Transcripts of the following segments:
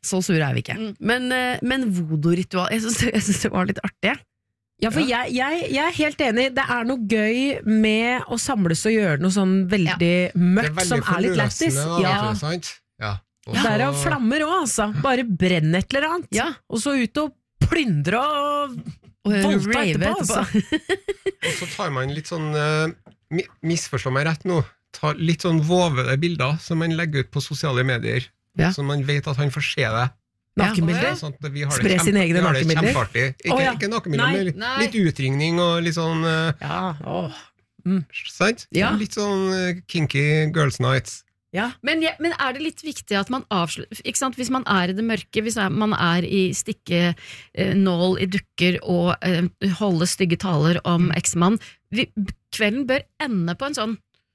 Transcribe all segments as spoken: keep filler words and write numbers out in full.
så sure er vi ikke. Mm. Men, men voodoo-ritual, jeg synes, jeg synes det var litt artig. Ja, for jeg, jeg, jeg er helt enig. Det er noe gøy med å samles og gjøre noe sånn veldig ja. mørkt, er som er litt lættis. Ja. Ja. Også... Det er jo flammer også, altså. Bare brenn et eller annet. Ja. Og så ut og plyndre og voldta etterpå, altså. Og så tar man litt sånn, uh, misforstår meg rett nå, tar litt sånn våvede bilder som man legger ut på sosiale medier, ja. Så man vet at han får se det. Nakenbilder? Ja, sånn Spre sine egne nakenbilder? Ikke, oh, ja. ikke nakenbilder, men litt, litt utringning og litt sånn uh, ja, åh mm. sant? Ja. Litt sånn uh, kinky girls nights. Ja. Men, ja, men er det litt viktig at man avslutter, ikke sant? Hvis man er i det mørke, hvis man er i stikke eh, nål i dukker og eh, holde stygge taler om eksmann, vi, kvelden bør ende på en sånn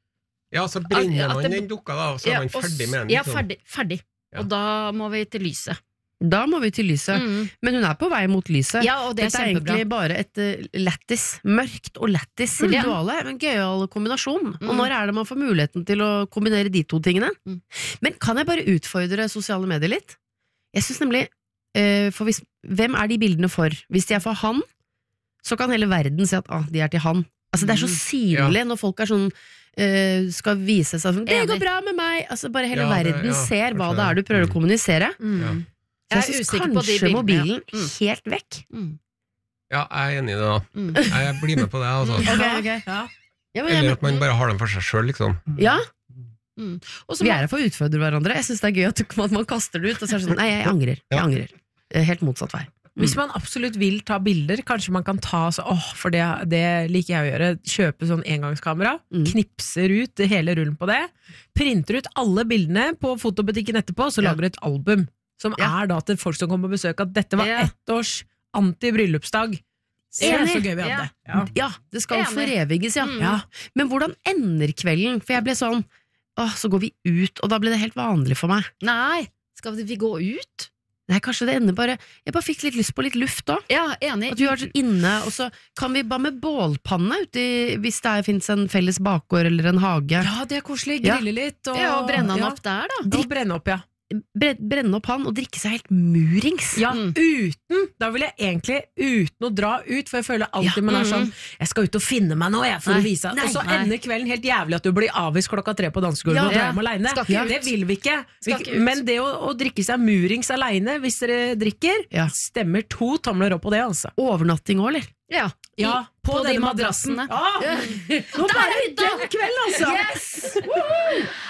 ja, så brenner man den dukka da, og så er ja, man ferdig med den liksom. Ja, ferdig, ferdig. Ja. Og da må vi til lyset. Da må vi til lyset, mm. men hun er på vei mot lyset. Ja, og det er Dette er egentlig bare et uh, lættis, mørkt og lættis mm. rituale, en gøyal kombinasjon. Mm. Og når er det man får muligheten til å kombinere de to tingene? Mm. Men kan jeg bare utfordre sosiale medier litt? Jeg synes nemlig, uh, for hvis, hvem er de bildene for? Hvis de er for han, så kan hele verden si at ah, de er til han. Altså det er så synlig ja. Når folk er sånn uh, skal vise seg sånn, det går bra med meg, altså bare hele ja, verden det, ja, ser hva det er du prøver mm. å kommunisere. Mm. Ja. Jeg, jeg synes kanskje mobilen mm. helt vekk. Mm. Ja, jeg er enig i det da. Mm. Jeg blir med på det, altså. Okay, okay. Ja. Ja, men, Eller at man bare har den for seg selv, liksom. Ja. Mm. Vi er her for å utfordre hverandre. Jeg synes det er gøy at, at man kaster det ut, og så er det sånn, nei, jeg angrer. Jeg angrer. Helt motsatt vei. Mm. Hvis man absolutt vil ta bilder, kanskje man kan ta så, åh, for det, det liker jeg å gjøre, kjøpe sånn engangskamera, mm. knipser ut hele rullen på det, printer ut alle bildene på fotobutikken etterpå, så ja. Lager et album. Som ja. Er da til folk som kommer på besøk at dette var ja. Ett års anti-bryllupsdag. Se så gøy vi hadde. Ja, ja det skal foreviges, ja. Mm. ja. Men hvordan ender kvelden? For jeg ble sånn, åh, så går vi ut, og da ble det helt vanlig for meg. Nei, skal vi gå ut? Nei, kanskje det ender bare, jeg bare fikk litt lyst på litt luft da. Ja, enig. At vi var inne, og så kan vi bare med bålpanne ute i, hvis det finnes en felles bakgård eller en hage. Ja, det er koselig, grille ja. litt. Og, ja, og brenne den opp der da. Og brenne opp, ja. Brenne opp han og drikke seg helt murings. Ja, mm. uten, da vil jeg egentlig uten å dra ut, for jeg føler alltid ja. Man er sånn, jeg skal ut og finne meg nå, jeg, for nei, å vise. Nei, og så nei. Ender kvelden helt jævlig at du blir avvist klokka tre på dansegulvet ja, og drar hjem alene. Ja. Det vil vi ikke. vi Men det å, å drikke seg murings alene, hvis dere drikker, ja. Stemmer to tomler opp på det, altså. Overnatting også, eller? Ja, ja på, på de madrassene. Ah, nå er det den kvelden, altså! Yes!